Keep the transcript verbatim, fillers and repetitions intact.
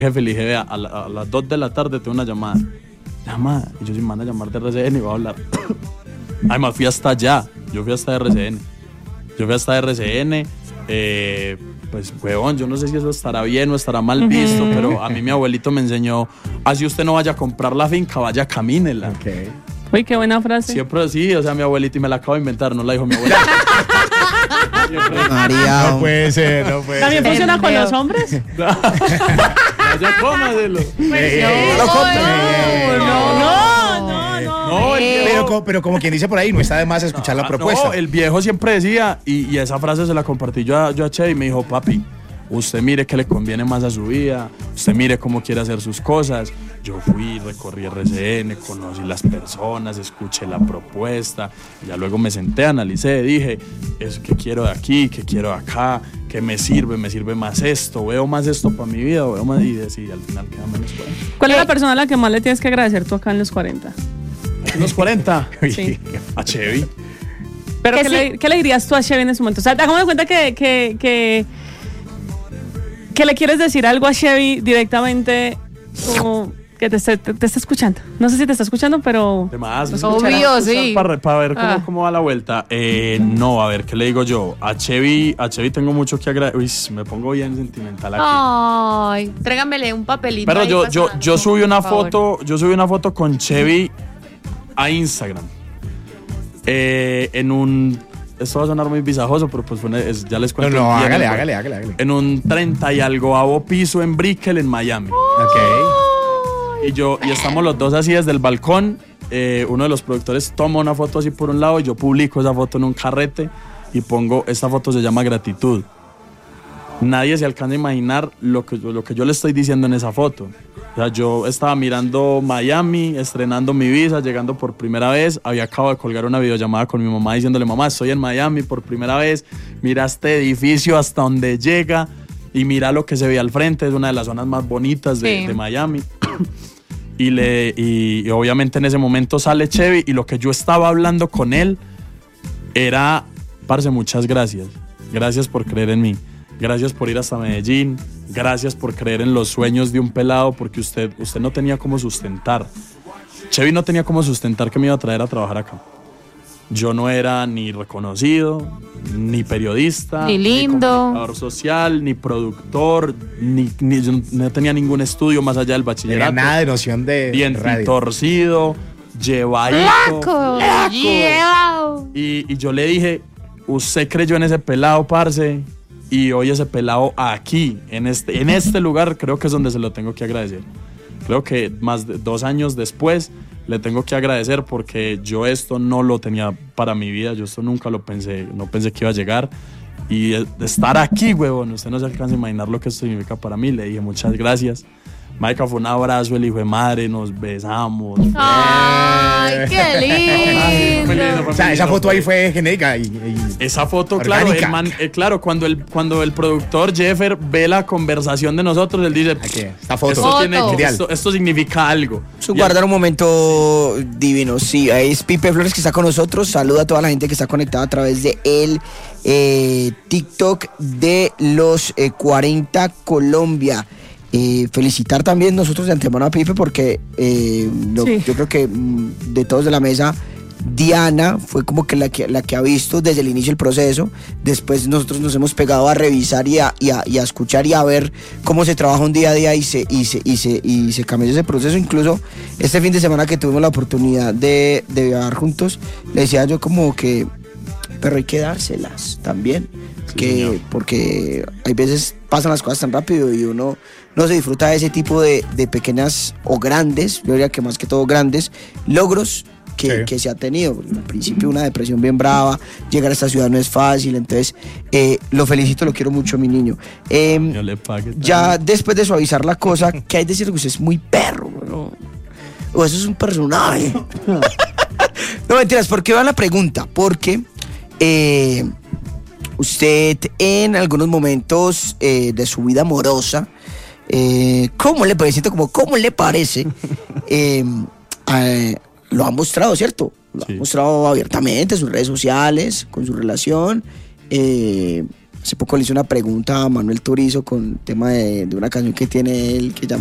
jefe, le dije, vea, a, la, a las dos de la tarde tengo una llamada. Llama, y yo sí me manda a llamar de R C N y voy a hablar. Además fui hasta allá, yo fui hasta R C N. Yo fui hasta R C N, eh, pues, huevón, yo no sé si eso estará bien o estará mal visto, uh-huh. pero a mí mi abuelito me enseñó, así usted no vaya a comprar la finca, vaya, camínela. Okay. Uy, qué buena frase. Siempre sí, o sea, mi abuelito, y me la acabo de inventar, no la dijo mi abuelita. María. No puede ser, no puede ¿También ser. funciona con los hombres? Vaya, cómaselo. Eh, no, no, no, no, no, no, no, el pero, pero, pero como quien dice por ahí, no está de más escuchar no, la propuesta. No, el viejo siempre decía, y, y esa frase se la compartí yo a, yo a Che, y me dijo, papi, usted mire qué le conviene más a su vida, usted mire cómo quiere hacer sus cosas. Yo fui, recorrí R C N, conocí las personas, escuché la propuesta, ya luego me senté, analicé, dije, es que quiero de aquí, que quiero de acá, que me sirve, me sirve más esto, veo más esto para mi vida, veo más, y decidí, al final queda menos cuarenta. ¿Cuál es la persona a la que más le tienes que agradecer tú acá en los cuarenta? ¿En los cuarenta? Sí. A Chevy. ¿Pero ¿Qué qué, sí? le, qué le dirías tú a Chevy en ese momento? O sea, hagamos de cuenta que, que, que, que le quieres decir algo a Chevy directamente, como que te, te, te está escuchando. No sé si te está escuchando, pero... Además, obvio, sí. Para, para ver cómo, Ah. cómo va la vuelta. Eh, no, a ver, ¿qué le digo yo? A Chevy, a Chevy tengo mucho que agradecer. Uy, me pongo bien sentimental aquí. Ay, tráigamele un papelito. Pero ahí yo, yo, pasando, yo subí una por favor. foto, yo subí una foto con Chevy a Instagram. Eh, en un, esto va a sonar muy visajoso, pero pues fue, es, ya les No, cuento. no, bien, hágale, ¿no? hágale, hágale, hágale. En un treinta y algo piso en Brickell, en Miami. Ok. Y yo, y estamos los dos así desde el balcón. Eh, uno de los productores toma una foto así por un lado y yo publico esa foto en un carrete y pongo, esta foto se llama Gratitud. Nadie se alcanza a imaginar lo que, lo que yo le estoy diciendo en esa foto. O sea, yo estaba mirando Miami, estrenando mi visa, llegando por primera vez. Había acabado de colgar una videollamada con mi mamá diciéndole, mamá, estoy en Miami por primera vez. Mira este edificio hasta donde llega y mira lo que se ve al frente. Es una de las zonas más bonitas de, Sí. de Miami. Y, le, y, y obviamente en ese momento sale Chevy y lo que yo estaba hablando con él era, parce, muchas gracias. Gracias por creer en mí. Gracias por ir hasta Medellín. Gracias por creer en los sueños de un pelado porque usted, usted no tenía cómo sustentar. Chevy no tenía cómo sustentar que me iba a traer a trabajar acá. Yo no era ni reconocido, ni periodista, Ni lindo. ni comunicador social, ni productor, ni, ni yo no tenía ningún estudio más allá del No bachillerato. tenía nada de noción de Diente radio. torcido, llevadito. ¡Laco! Yeah. Y, y yo le dije, usted creyó en ese pelado, parce, y hoy ese pelado aquí, en este, en este lugar, creo que es donde se lo tengo que agradecer. Creo que más de dos años después le tengo que agradecer porque yo esto no lo tenía para mi vida, yo esto nunca lo pensé, no pensé que iba a llegar. Y de estar aquí, huevón, usted no se alcanza a imaginar lo que esto significa para mí. Le dije muchas gracias. Marica, fue un abrazo, el hijo de madre, nos besamos. Ay, qué lindo. O sea, esa foto ahí fue genérica y, y Esa foto, claro, orgánica. el man, eh, claro, cuando el, cuando el productor Jeffer ve la conversación de nosotros, él dice, Aquí, esta foto. esto, Foto. tiene, esto, esto significa algo. Su Y guardar un momento divino. Sí, ahí es Pipe Flores que está con nosotros. Saluda a toda la gente que está conectada a través de el eh, TikTok de los eh, cuarenta Colombia. Eh, felicitar también nosotros de antemano a Pipe porque eh, lo- Sí. yo creo que mm, de todos de la mesa Diana fue como que la, que la que ha visto desde el inicio el proceso. Después nosotros nos hemos pegado a revisar y a, y a, y a escuchar y a ver cómo se trabaja un día a día y se, y se, y se, y se cambió ese proceso. Incluso este fin de semana que tuvimos la oportunidad de, de viajar juntos, le decía yo como que, pero hay que dárselas también. Sí, que, señor. porque hay veces pasan las cosas tan rápido y uno no se disfruta de ese tipo de, de pequeñas o grandes, yo diría que más que todo grandes, logros que, Sí. que se ha tenido. Porque al principio una depresión bien brava, llegar a esta ciudad no es fácil, entonces eh, lo felicito, lo quiero mucho a mi niño. Em, yo le pague ya después de suavizar la cosa, ¿qué hay de decir que usted es muy perro? ¿No? O eso es un personaje. No, mentiras, ¿por qué va la pregunta? Porque eh, usted en algunos momentos eh, de su vida amorosa, eh, ¿cómo le parece? Como, ¿cómo le parece? Eh, eh, lo ha mostrado, ¿cierto? Lo Sí. ha mostrado abiertamente en sus redes sociales, con su relación. Eh, Hace poco le hice una pregunta a Manuel Turizo con el tema de, de una canción que tiene él que llama